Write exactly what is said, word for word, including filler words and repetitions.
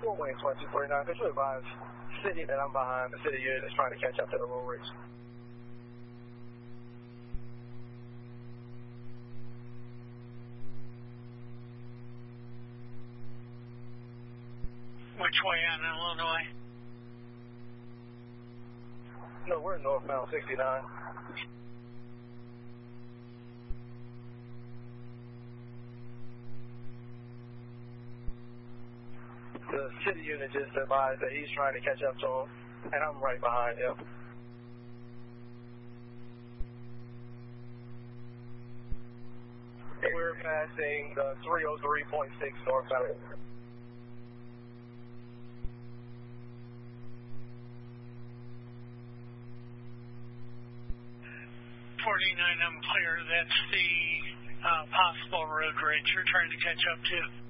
Four Wing twenty-two forty-nine, could you advise city that I'm behind, the city unit is trying to catch up to the low rates? Which way on Illinois? No, we're northbound sixty-nine. The city unit just advised that he's trying to catch up to him, and I'm right behind him. We're passing the three oh three point six northbound. forty-nine, I'm clear. That's the uh, possible road rage you're trying to catch up to.